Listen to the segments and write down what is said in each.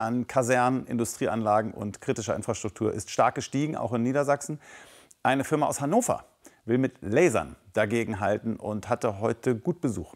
an Kasernen, Industrieanlagen und kritischer Infrastruktur ist stark gestiegen, auch in Niedersachsen. Eine Firma aus Hannover will mit Lasern dagegenhalten und hatte heute gut Besuch.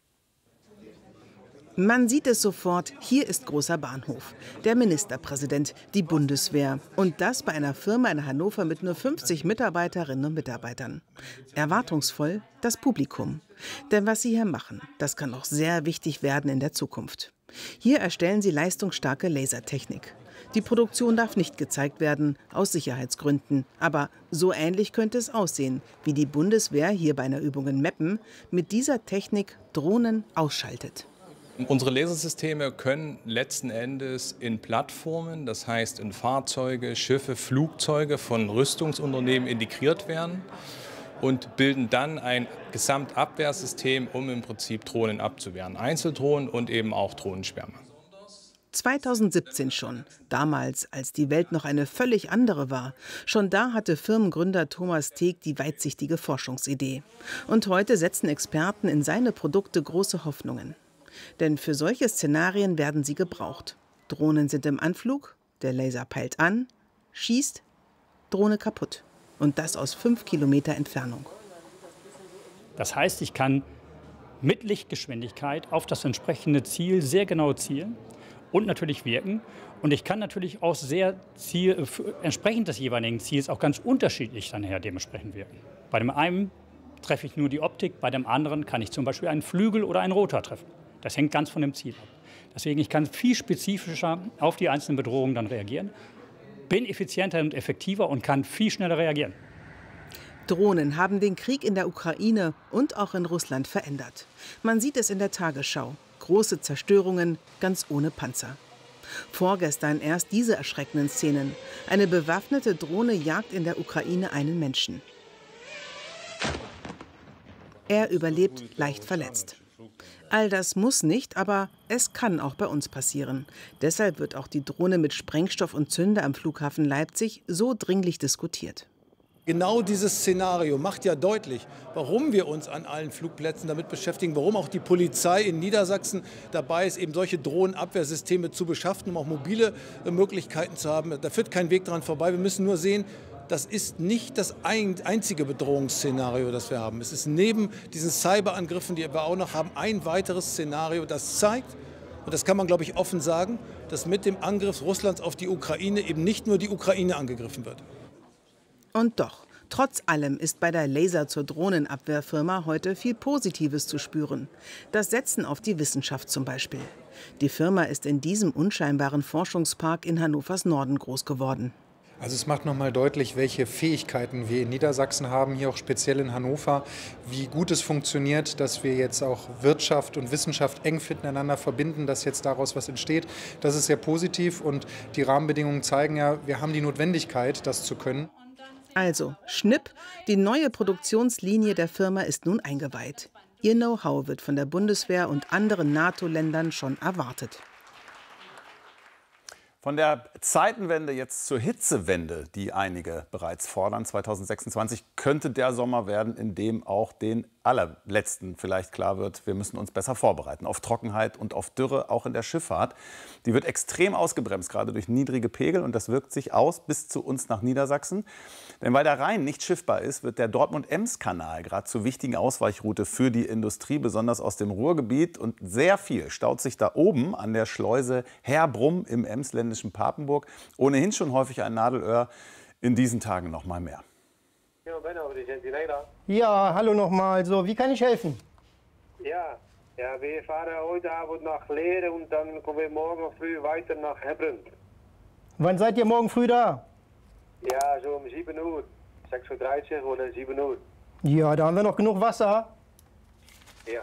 Man sieht es sofort, hier ist großer Bahnhof. Der Ministerpräsident, die Bundeswehr. Und das bei einer Firma in Hannover mit nur 50 Mitarbeiterinnen und Mitarbeitern. Erwartungsvoll das Publikum. Denn was sie hier machen, das kann auch sehr wichtig werden in der Zukunft. Hier erstellen sie leistungsstarke Lasertechnik. Die Produktion darf nicht gezeigt werden, aus Sicherheitsgründen. Aber so ähnlich könnte es aussehen, wie die Bundeswehr hier bei einer Übung in Meppen mit dieser Technik Drohnen ausschaltet. Unsere Lasersysteme können letzten Endes in Plattformen, das heißt in Fahrzeuge, Schiffe, Flugzeuge von Rüstungsunternehmen integriert werden und bilden dann ein Gesamtabwehrsystem, um im Prinzip Drohnen abzuwehren. Einzeldrohnen und eben auch Drohnenschwärme. 2017 schon, damals, als die Welt noch eine völlig andere war. Schon da hatte Firmengründer Thomas Teeg die weitsichtige Forschungsidee. Und heute setzen Experten in seine Produkte große Hoffnungen. Denn für solche Szenarien werden sie gebraucht. Drohnen sind im Anflug, der Laser peilt an, schießt, Drohne kaputt. Und das aus 5 Kilometer Entfernung. Das heißt, ich kann mit Lichtgeschwindigkeit auf das entsprechende Ziel sehr genau zielen und natürlich wirken. Und ich kann natürlich auch entsprechend des jeweiligen Ziels auch ganz unterschiedlich dann dementsprechend wirken. Bei dem einen treffe ich nur die Optik, bei dem anderen kann ich zum Beispiel einen Flügel oder einen Rotor treffen. Das hängt ganz von dem Ziel ab. Deswegen, ich kann viel spezifischer auf die einzelnen Bedrohungen dann reagieren, bin effizienter und effektiver und kann viel schneller reagieren. Drohnen haben den Krieg in der Ukraine und auch in Russland verändert. Man sieht es in der Tagesschau. Große Zerstörungen, ganz ohne Panzer. Vorgestern erst diese erschreckenden Szenen. Eine bewaffnete Drohne jagt in der Ukraine einen Menschen. Er überlebt leicht verletzt. All das muss nicht, aber es kann auch bei uns passieren. Deshalb wird auch die Drohne mit Sprengstoff und Zünder am Flughafen Leipzig so dringlich diskutiert. Genau dieses Szenario macht ja deutlich, warum wir uns an allen Flugplätzen damit beschäftigen, warum auch die Polizei in Niedersachsen dabei ist, eben solche Drohnenabwehrsysteme zu beschaffen, um auch mobile Möglichkeiten zu haben. Da führt kein Weg dran vorbei. Wir müssen nur sehen, das ist nicht das einzige Bedrohungsszenario, das wir haben. Es ist neben diesen Cyberangriffen, die wir auch noch haben, ein weiteres Szenario, das zeigt, und das kann man, glaube ich, offen sagen, dass mit dem Angriff Russlands auf die Ukraine eben nicht nur die Ukraine angegriffen wird. Und doch, trotz allem ist bei der Laser zur Drohnenabwehrfirma heute viel Positives zu spüren. Das Setzen auf die Wissenschaft zum Beispiel. Die Firma ist in diesem unscheinbaren Forschungspark in Hannovers Norden groß geworden. Also es macht nochmal deutlich, welche Fähigkeiten wir in Niedersachsen haben, hier auch speziell in Hannover, wie gut es funktioniert, dass wir jetzt auch Wirtschaft und Wissenschaft eng miteinander verbinden, dass jetzt daraus was entsteht. Das ist sehr positiv und die Rahmenbedingungen zeigen ja, wir haben die Notwendigkeit, das zu können. Also, Schnipp, die neue Produktionslinie der Firma ist nun eingeweiht. Ihr Know-how wird von der Bundeswehr und anderen NATO-Ländern schon erwartet. Von der Zeitenwende jetzt zur Hitzewende, die einige bereits fordern. 2026 könnte der Sommer werden, in dem auch den allerletzten vielleicht klar wird, wir müssen uns besser vorbereiten auf Trockenheit und auf Dürre, auch in der Schifffahrt. Die wird extrem ausgebremst, gerade durch niedrige Pegel, und das wirkt sich aus bis zu uns nach Niedersachsen. Denn weil der Rhein nicht schiffbar ist, wird der Dortmund-Ems-Kanal gerade zur wichtigen Ausweichroute für die Industrie, besonders aus dem Ruhrgebiet. Und sehr viel staut sich da oben an der Schleuse Herbrum im emsländischen Papenburg. Ohnehin schon häufig ein Nadelöhr, in diesen Tagen noch mal mehr. Ja, hallo nochmal. So, wie kann ich helfen? Ja, wir fahren heute Abend nach Leer und dann kommen wir morgen früh weiter nach Hebrun. Wann seid ihr morgen früh da? Ja, so um 7 Uhr. 6:30 Uhr oder 7 Uhr. Ja, da haben wir noch genug Wasser. Ja.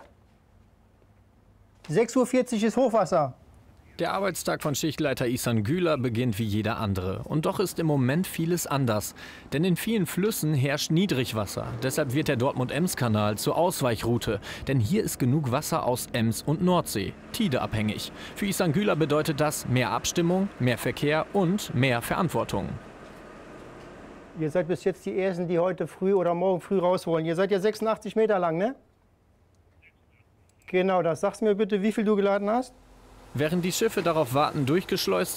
6:40 Uhr ist Hochwasser. Der Arbeitstag von Schichtleiter Ihsan Güler beginnt wie jeder andere. Und doch ist im Moment vieles anders. Denn in vielen Flüssen herrscht Niedrigwasser. Deshalb wird der Dortmund-Ems-Kanal zur Ausweichroute. Denn hier ist genug Wasser aus Ems und Nordsee, tideabhängig. Für Ihsan Güler bedeutet das mehr Abstimmung, mehr Verkehr und mehr Verantwortung. Ihr seid bis jetzt die Ersten, die heute früh oder morgen früh raus wollen. Ihr seid ja 86 Meter lang, ne? Genau das. Sagst mir bitte, wie viel du geladen hast? Während die Schiffe darauf warten, durchgeschleust